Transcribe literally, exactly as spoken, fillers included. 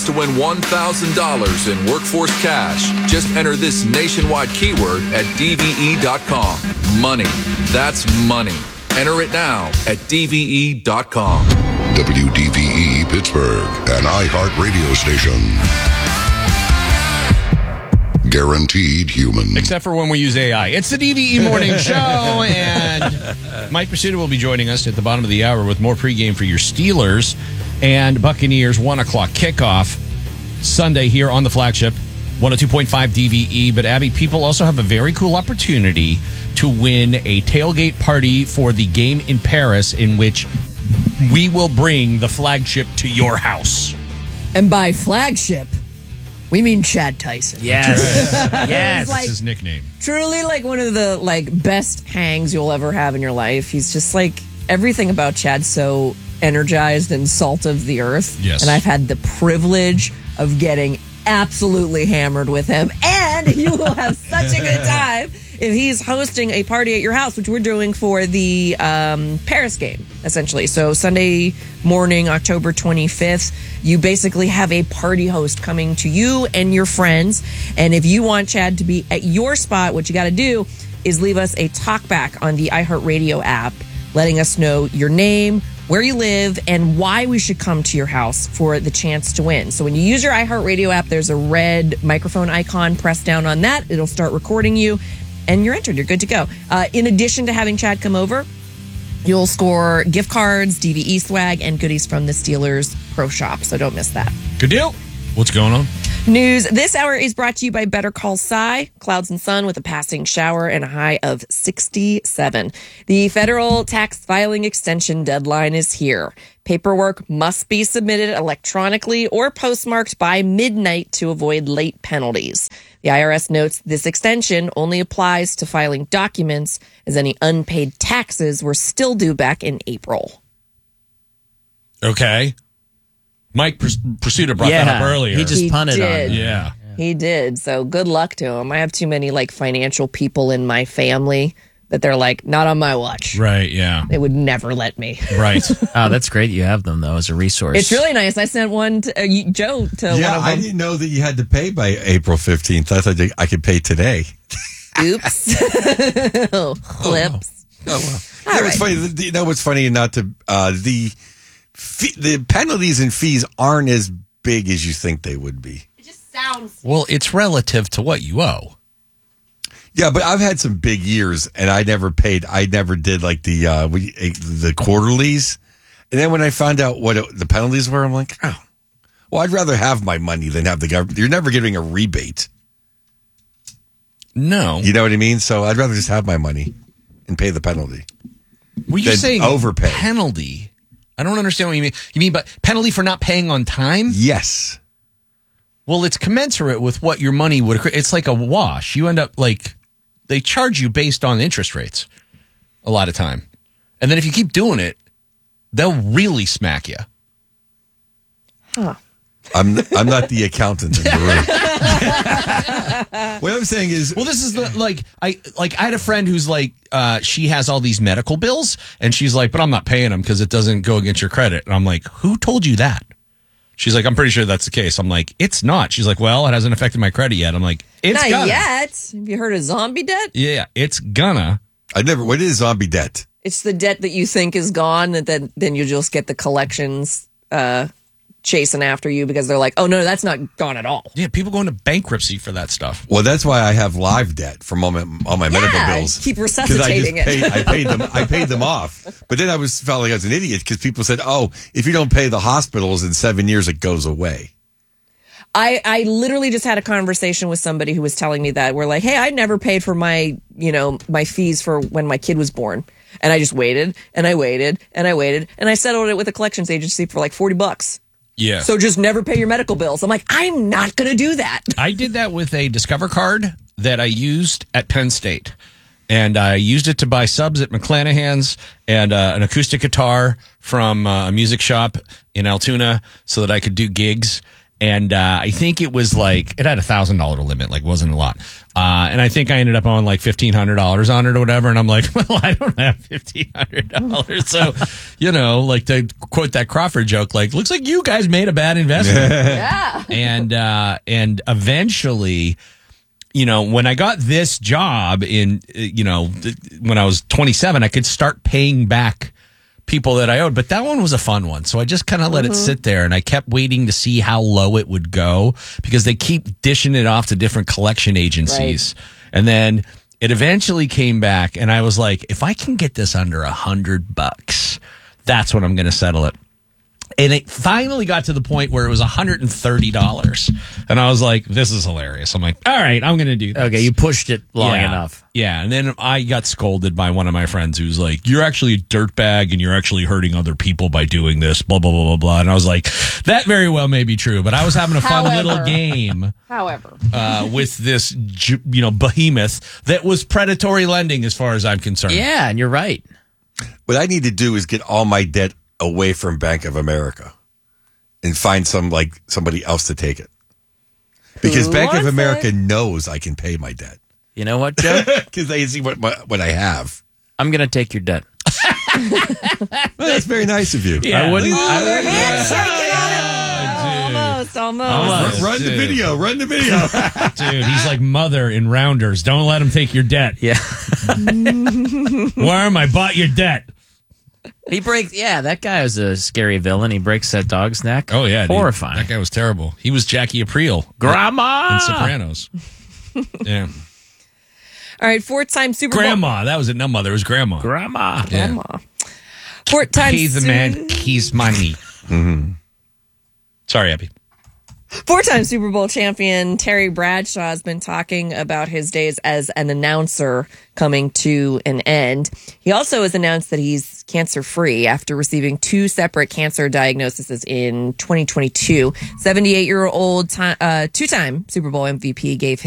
to win one thousand dollars in Workforce Cash. Just enter this nationwide keyword at D V E dot com. Money. That's money. Enter it now at D V E dot com. W D V E Pittsburgh, an iHeart radio station. Guaranteed human. Except for when we use A I. It's the D V E Morning Show, and Mike Prisuta will be joining us at the bottom of the hour with more pregame for your Steelers and Buccaneers one o'clock kickoff Sunday here on the flagship one oh two point five D V E. But, Abby, people also have a very cool opportunity to win a tailgate party for the game in Paris, in which we will bring the flagship to your house. And by flagship, we mean Chad Tyson. Yes. Yes. That's his nickname. Truly like one of the like best hangs you'll ever have in your life. He's just like everything about Chad's so energized and salt of the earth. Yes. And I've had the privilege of getting absolutely hammered with him. And you will have such a good time if he's hosting a party at your house, which we're doing for the um, Paris game, essentially. So Sunday morning, October twenty-fifth, you basically have a party host coming to you and your friends. And if you want Chad to be at your spot, what you got to do is leave us a talkback on the iHeartRadio app, letting us know your name, where you live, and why we should come to your house for the chance to win. So when you use your iHeartRadio app, there's a red microphone icon. Press down on that. It'll start recording you, and you're entered. You're good to go. Uh, in addition to having Chad come over, you'll score gift cards, D V E swag, and goodies from the Steelers Pro Shop. So don't miss that. Good deal. What's going on? News this hour is brought to you by Better Call Psy. Clouds and sun with a passing shower and a high of sixty-seven. The federal tax filing extension deadline is here. Paperwork must be submitted electronically or postmarked by midnight to avoid late penalties. The I R S notes this extension only applies to filing documents, as any unpaid taxes were still due back in April. Okay. Mike Prisuta brought yeah, that up earlier. He just He punted did. on. Yeah. He did. So good luck to him. I have too many like financial people in my family that they're like, not on my watch. Right, yeah. They would never let me. Right. Oh, that's great. You have them, though, as a resource. It's really nice. I sent one to uh, you- Joe to one Yeah, of I them. didn't know that you had to pay by April fifteenth. I thought I could pay today. Oops. Oh, Flips. Oh, well. All You know, right. what's funny, you know what's funny? Not to, uh, the, fee, the penalties and fees aren't as big as you think they would be. It just sounds. Well, it's relative to what you owe. Yeah, but I've had some big years, and I never paid. I never did like the uh, we, the quarterlies, and then when I found out what it, the penalties were, I'm like, oh, well, I'd rather have my money than have the government. You're never giving a rebate. No. You know what I mean? So I'd rather just have my money and pay the penalty. Were you Then saying overpay. penalty? I don't understand what you mean. You mean but penalty for not paying on time? Yes. Well, it's commensurate with what your money would accrue. It's like a wash. You end up like they charge you based on interest rates a lot of time. And then if you keep doing it, they'll really smack you. Huh. I'm I'm not the accountant in the room. What I'm saying is, Well, this is the like I like I had a friend who's like uh, she has all these medical bills and she's like, but I'm not paying them because it doesn't go against your credit. And I'm like, who told you that? She's like, I'm pretty sure that's the case. I'm like, it's not. She's like, well, it hasn't affected my credit yet. I'm like, it's Not gonna. yet. Have you heard of zombie debt? Yeah, it's gonna. I never. What is zombie debt? It's the debt that you think is gone, and then then you just get the collections uh, chasing after you because they're like, oh no, that's not gone at all. Yeah, people go into bankruptcy for that stuff. Well, that's why I have live debt from all my, all my medical Yeah, bills. keep 'Cause resuscitating I just it. paid, I paid them. I paid them off. But then I was felt like I was an idiot because people said, "Oh, if you don't pay the hospitals in seven years, it goes away." I, I literally just had a conversation with somebody who was telling me that we're like, hey, I never paid for my, you know, my fees for when my kid was born. And I just waited and I waited and I waited and I settled it with a collections agency for like forty bucks. Yeah. So just never pay your medical bills. I'm like, I'm not going to do that. I did that with a Discover card that I used at Penn State. And I used it to buy subs at McClanahan's and uh, an acoustic guitar from uh, a music shop in Altoona so that I could do gigs. And uh, I think it was like, it had a one thousand dollars limit, like wasn't a lot. Uh, and I think I ended up on like fifteen hundred dollars on it or whatever. And I'm like, well, I don't have fifteen hundred dollars. So, you know, like to quote that Crawford joke, like, looks like you guys made a bad investment. Yeah. and uh, and eventually, you know, when I got this job in, you know, th- when I was twenty-seven, I could start paying back people that I owed. But that one was a fun one. So I just kind of let Mm-hmm. it sit there, and I kept waiting to see how low it would go because they keep dishing it off to different collection agencies. And then it eventually came back, and I was like, if I can get this under a hundred bucks, that's when I'm going to settle it. And it finally got to the point where it was one hundred thirty dollars. And I was like, this is hilarious. I'm like, all right, I'm going to do this. Okay, you pushed it long Yeah. enough. Yeah. And then I got scolded by one of my friends who's like, you're actually a dirtbag and you're actually hurting other people by doing this, blah, blah, blah, blah, blah. And I was like, that very well may be true. But I was having a fun However. little game However, uh, with this, ju- you know, behemoth that was predatory lending as far as I'm concerned. Yeah, and you're right. What I need to do is get all my debt away from Bank of America and find some like somebody else to take it. Because Bank of What's America it? knows I can pay my debt. You know what, Joe? Because they see what my, what I have. I'm going to take your debt. Well, that's very nice of you. Yeah. I wouldn't. I Your wouldn't hand's shaking on it. Almost, almost. Almost. Run the Dude. video. Run the video. Dude, he's like Mother in Rounders. Don't let him take your debt. Yeah. Worm, I bought your debt. He breaks. Yeah, that guy was a scary villain. He breaks that dog's neck. Oh, yeah. dude. Horrifying. That guy was terrible. He was Jackie Aprile. Grandma! In Sopranos. Yeah. All right, four-time Super Bowl. Grandma. That was it. Not mother. It was grandma. Grandma. Yeah. Grandma. Four-time He's the Su- man. He's money. Mm-hmm. Sorry, Abby. Four-time Super Bowl champion Terry Bradshaw has been talking about his days as an announcer coming to an end. He also has announced that he's cancer-free after receiving two separate cancer diagnoses in twenty twenty-two. seventy-eight-year-old ti- uh, two-time Super Bowl M V P gave